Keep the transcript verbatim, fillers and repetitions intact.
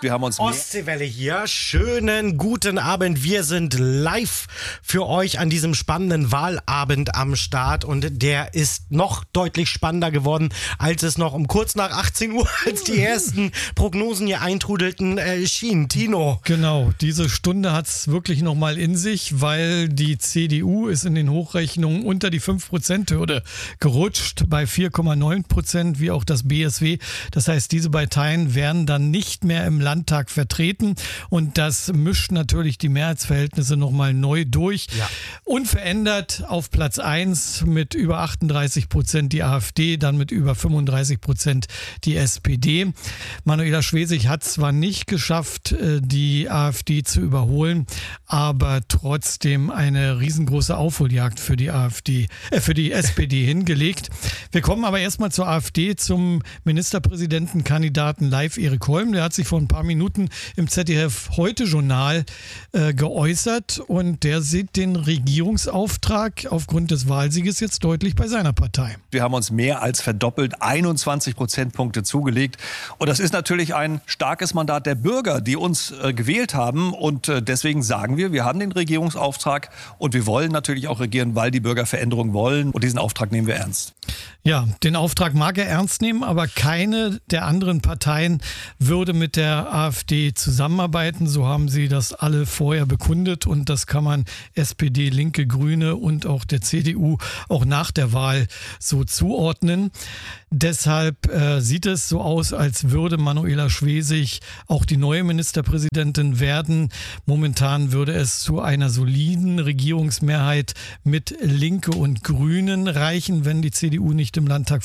Wir haben uns Ostseewelle hier. Schönen guten Abend. Wir sind live für euch an diesem spannenden Wahlabend am Start und der ist noch deutlich spannender geworden, als es noch um kurz nach achtzehn Uhr, als die ersten Prognosen hier eintrudelten, äh, schien. Tino. Genau, diese Stunde hat es wirklich nochmal in sich, weil die C D U ist in den Hochrechnungen unter die fünf Prozent Hürde gerutscht bei vier Komma neun Prozent, wie auch das B S W. Das heißt, diese Parteien werden dann nicht mehr im Landtag vertreten und das mischt natürlich die Mehrheitsverhältnisse nochmal neu durch. Ja. Unverändert auf Platz eins mit über achtunddreißig Prozent die AfD, dann mit über fünfunddreißig Prozent die S P D. Manuela Schwesig hat zwar nicht geschafft, die AfD zu überholen, aber trotzdem eine riesengroße Aufholjagd für die AfD, äh, für die S P D hingelegt. Wir kommen aber erstmal zur AfD, zum Ministerpräsidentenkandidaten Leif Erik Holm. Der hat sich vor ein paar Minuten im Z D F-Heute-Journal äh, geäußert und der sieht den Regierungsauftrag aufgrund des Wahlsieges jetzt deutlich bei seiner Partei. Wir haben uns mehr als verdoppelt, einundzwanzig Prozentpunkte zugelegt. Und das ist natürlich ein starkes Mandat der Bürger, die uns äh, gewählt haben. Und äh, deswegen sagen wir, wir haben den Regierungsauftrag und wir wollen natürlich auch regieren, weil die Bürger Veränderung wollen. Und diesen Auftrag nehmen wir ernst. Ja, den Auftrag mag er ernst nehmen, aber keine der anderen Parteien würde mit der AfD zusammenarbeiten. So haben sie das alle vorher bekundet und das kann man S P D, Linke, Grüne und auch der C D U auch nach der Wahl so zuordnen. Deshalb äh, sieht es so aus, als würde Manuela Schwesig auch die neue Ministerpräsidentin werden. Momentan würde es zu einer soliden Regierungsmehrheit mit Linke und Grünen reichen, wenn die C D U nicht im Landtag